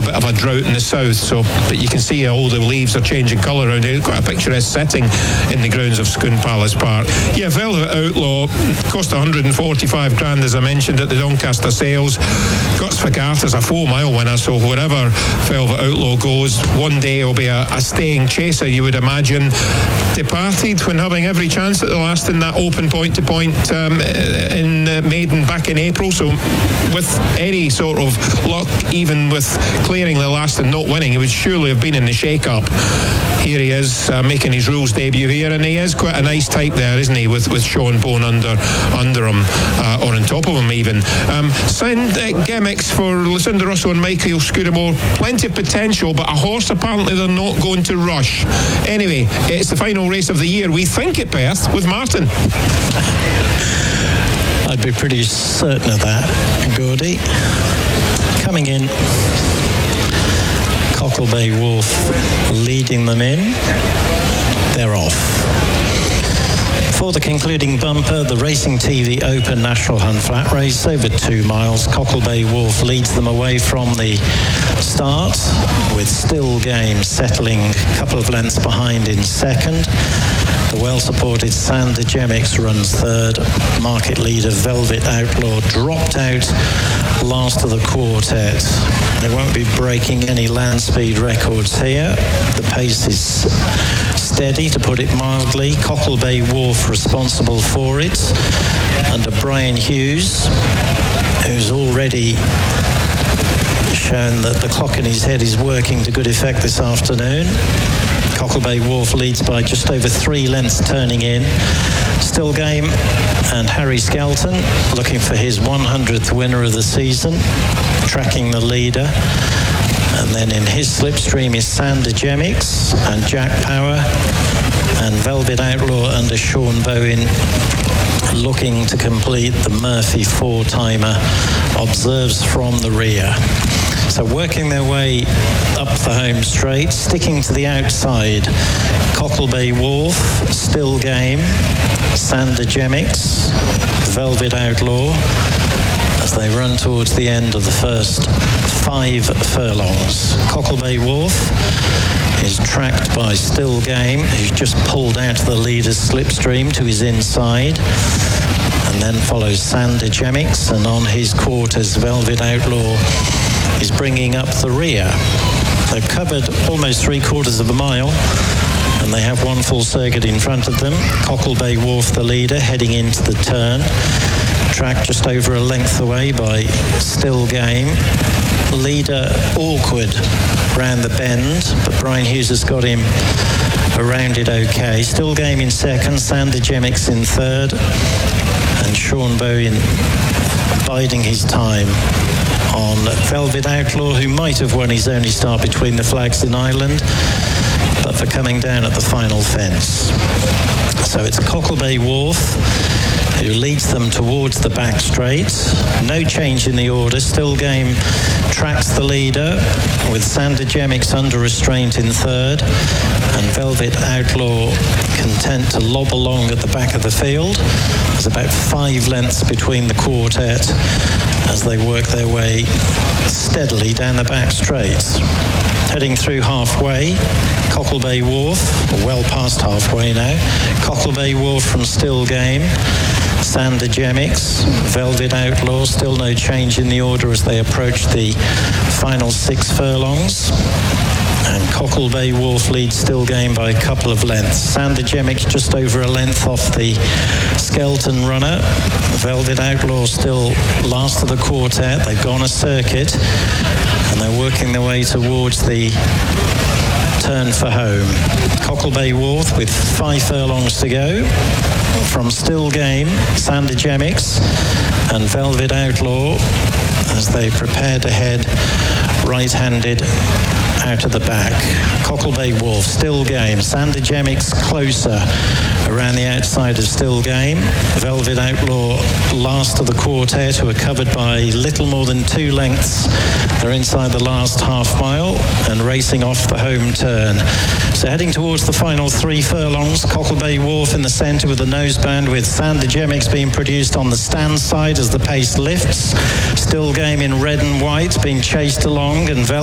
bit of a drought in the south, so but you can see all the leaves are changing colour around here. Quite a picturesque setting in the grounds of Scone Palace Park. Yeah, Velvet Outlaw cost 145 grand, as I mentioned, at the Doncaster sales. Guts Fagath is a 4 mile winner, so wherever Velvet Outlaw goes, one day will be a staying chaser, you would imagine. Departed when having every chance at the last in that open point-to-point in Maiden back in April, so with any sort of luck, even with clearing the last and not winning, he would surely have been in the shake-up. Here he is making his rules debut here, and he is quite a nice type there, isn't he, with Sean Bone under him, or on top of him even. Signed gimmicks for Lucinda Russell and Michael Scudamore. Plenty of potential, but a horse apparently they're not going to rush. Anyway, it's the final race of the year, we think, at Perth with Martin. I'd be pretty certain of that, Gordy. Coming in, Cockle Bay Wolf leading them in. They're off. For the concluding bumper, the Racing TV Open National Hunt Flat Race over 2 miles. Cockle Bay Wolf leads them away from the start, with Still Game settling a couple of lengths behind in second. The well-supported Sander Jemix runs third. Market leader Velvet Outlaw dropped out last of the quartet. They won't be breaking any land speed records here. The pace is steady, to put it mildly. Cockle Bay Wolf responsible for it, under Brian Hughes, who's already shown that the clock in his head is working to good effect this afternoon. Cockle Bay Wolf leads by just over 3 lengths turning in. Still Game and Harry Skelton looking for his 100th winner of the season, tracking the leader. And then in his slipstream is Sander Jemix and Jack Power, and Velvet Outlaw under Sean Bowen looking to complete the Murphy 4-timer. Observes from the rear. So working their way up the home straight, sticking to the outside, Cockle Bay Wolf, Still Game, Sander Jemix, Velvet Outlaw, as they run towards the end of the first 5 furlongs. Cockle Bay Wolf is tracked by Still Game, who's just pulled out of the leader's slipstream to his inside, and then follows Sander Jemix, and on his quarters Velvet Outlaw is bringing up the rear. They've covered almost 3/4 of a mile, and they have 1 full circuit in front of them. Cockle Bay Wolf, the leader, heading into the turn. Track just over a length away by Still Game. Leader awkward round the bend, but Brian Hughes has got him around it okay. Still Game in second, Sander Jemix in third, and Sean Bowen biding his time on Velvet Outlaw, who might have won his only start between the flags in Ireland, but for coming down at the final fence. So it's Cockle Bay Wolf who leads them towards the back straight. No change in the order. Still Game tracks the leader, with Sander Jemix under restraint in third, and Velvet Outlaw content to lob along at the back of the field. There's about 5 lengths between the quartet as they work their way steadily down the back straight. Heading through halfway, Cockle Bay Wolf, well past halfway now. Cockle Bay Wolf from Still Game, Sander Jemix, Velvet Outlaw, still no change in the order as they approach the final 6 furlongs. And Cockle Bay Wolf leads Still Game by a couple of lengths. Sander Jemix just over a length off the Skelton runner. Velvet Outlaw still last of the quartet. They've gone a circuit and they're working their way towards the turn for home. Cockle Bay Wolf with 5 furlongs to go. From Still Game, Sander Jemix and Velvet Outlaw as they prepare to head right-handed out of the back. Cockle Bay Wolf, Still Game, Sander Jemix closer around the outside of Still Game. Velvet Outlaw last of the quartet, who are covered by little more than 2 lengths. They're inside the last half mile and racing off the home turn. So heading towards the final 3 furlongs, Cockle Bay Wolf in the centre with the noseband, with Sander Jemix being produced on the stand side as the pace lifts. Still Game in red and white being chased along, and